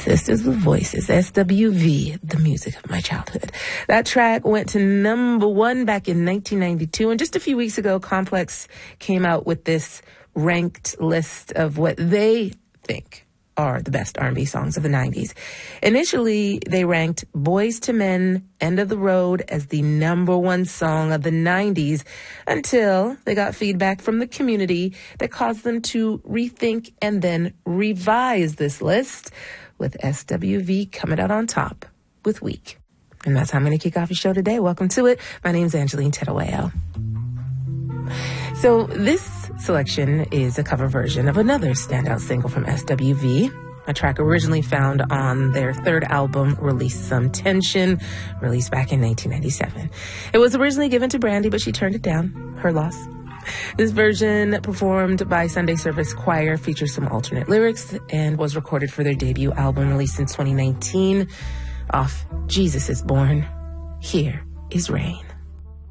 Sisters with Voices, SWV, the music of my childhood. That track went to number 1 back in 1992. And just a few weeks ago, Complex came out with this ranked list of what they think are the best R&B songs of the 90s. Initially, they ranked Boyz II Men, End of the Road as the number 1 song of the 90s until they got feedback from the community that caused them to rethink and then revise this list, with SWV coming out on top with Weak. And that's how I'm going to kick off your show today. Welcome to it. My name's Angeline Tedaweo. So this selection is a cover version of another standout single from SWV, a track originally found on their third album, Release Some Tension, released back in 1997. It was originally given to Brandy, but she turned it down. Her loss. This version, performed by Sunday Service Choir, features some alternate lyrics and was recorded for their debut album released in 2019 off Jesus Is Born. Here is Rain.